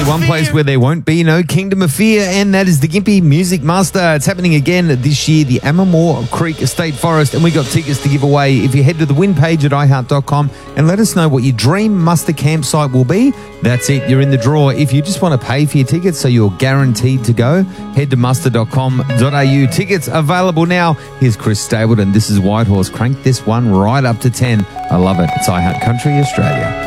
only one place where there won't be no Kingdom of Fear, and that is the Gympie Music Master. It's happening again this year, the Ammermoor Creek State Forest, and we got tickets to give away. If you head to the win page at iheart.com and let us know what your dream muster campsite will be, that's it. You're in the draw. If you just want to pay for your tickets so you're guaranteed to go, head to muster.com.au. Tickets available now. Here's Chris Stapleton. This is Whitehorse. Crank this one right up to 10. I love it. It's iHeart Country Australia.